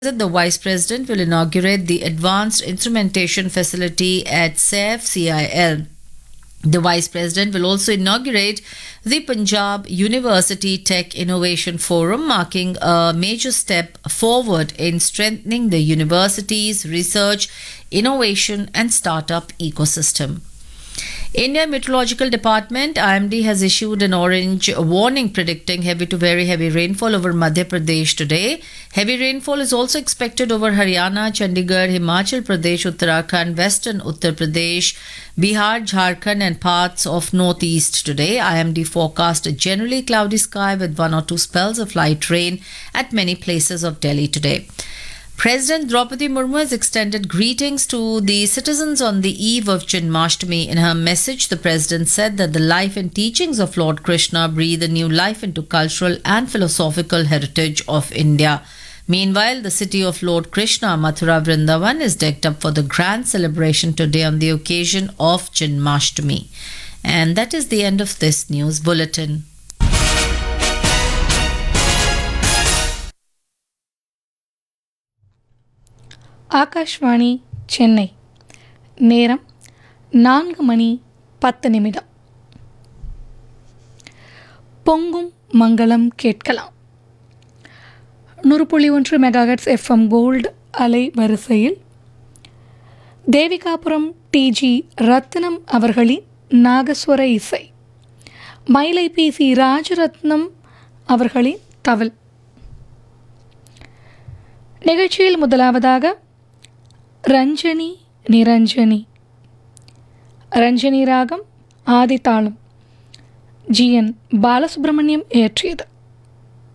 The Vice President will inaugurate the Advanced Instrumentation Facility at SAF CIL. The Vice President will also inaugurate the Punjab University Tech Innovation Forum, marking a major step forward in strengthening the university's research, innovation, and startup ecosystem. India Meteorological Department IMD has issued an orange warning predicting heavy to very heavy rainfall over Madhya Pradesh today. Heavy rainfall is also expected over Haryana, Chandigarh, Himachal Pradesh, Uttarakhand, Western Uttar Pradesh, Bihar, Jharkhand and parts of northeast today. IMD forecast a generally cloudy sky with one or two spells of light rain at many places of Delhi today. President Draupadi Murmu has extended greetings to the citizens on the eve of Janmashtami. In her message, the president said that the life and teachings of Lord Krishna breathe a new life into cultural and philosophical heritage of India. Meanwhile, the city of Lord Krishna, Mathura Vrindavan, is decked up for the grand celebration today on the occasion of Janmashtami. And that is the end of this news bulletin. Akashvani Chennai நேரம் 4:10 பொங்கும் மங்களம் கேட்கலாம். 100.1 megahertz FM gold அலை வரிசையில் தேவிகாபுரம் டிஜி ரத்னம் அவர்களின் நாகஸ்வர இசை, மயிலை PC Rajaratnam அவர்களின் தவில். நிகழ்ச்சியில் முதலாவதாக ரஞ்சனி நிரஞ்சனி, ரஞ்சனி ராகம் ஆதிதாளம், ஜி என் பாலசுப்ரமணியம் இயற்றியது.